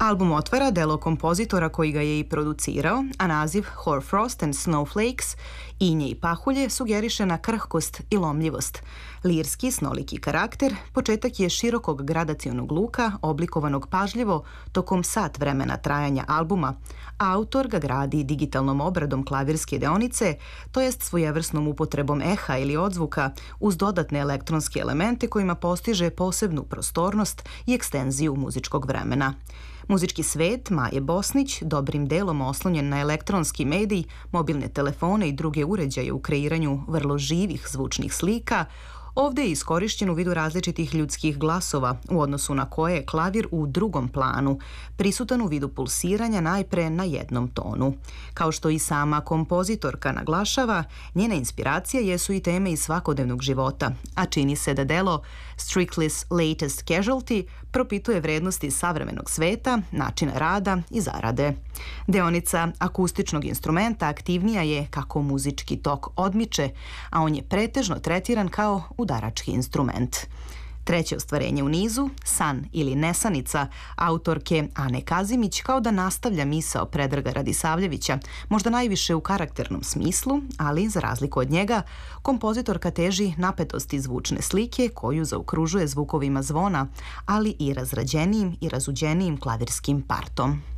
Album otvara delo kompozitora koji ga je i producirao, a naziv Hoarfrost and Snowflakes, Inje i pahulje, sugeriše na krhkost i lomljivost. Lirski, snoliki karakter početak je širokog gradacionog luka, oblikovanog pažljivo tokom sat vremena trajanja albuma, a autor ga gradi digitalnom obradom klavirske deonice, to jest svojevrsnom upotrebom eha ili odzvuka, uz dodatne elektronske elemente kojima postiže posebnu prostornost i ekstenziju muzičkog vremena. Muzički svet Maje Bosnić, dobrim delom oslonjen na elektronski medij, mobilne telefone i druge uređaje u kreiranju vrlo živih zvučnih slika, ovde je iskorišćen u vidu različitih ljudskih glasova, u odnosu na koje je klavir u drugom planu, prisutan u vidu pulsiranja najpre na jednom tonu. Kao što i sama kompozitorka naglašava, njene inspiracije jesu i teme iz svakodnevnog života, a čini se da delo Strictly's Latest Casualty propituje vrednosti savremenog sveta, načina rada i zarade. Deonica akustičnog instrumenta aktivnija je kako muzički tok odmiče, a on je pretežno tretiran kao udarački instrument. Treće ostvarenje u nizu, San ili Nesanica, autorke Ane Kazimić, kao da nastavlja misao Predraga Radisavljevića, možda najviše u karakternom smislu, ali za razliku od njega, kompozitorka teži napetosti zvučne slike koju zaokružuje zvukovima zvona, ali i razrađenijim i razuđenijim klavirskim partom.